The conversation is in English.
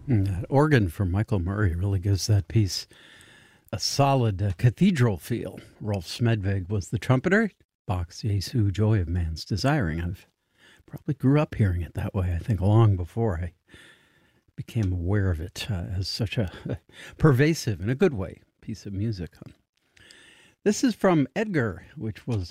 That organ from Michael Murray really gives that piece a solid cathedral feel. Rolf Smedvig was the trumpeter. Bach's Jesu, Joy of Man's Desiring. I've probably grew up hearing it that way, I think, long before I became aware of it as such a pervasive, in a good way, piece of music. This is from Edgar, which was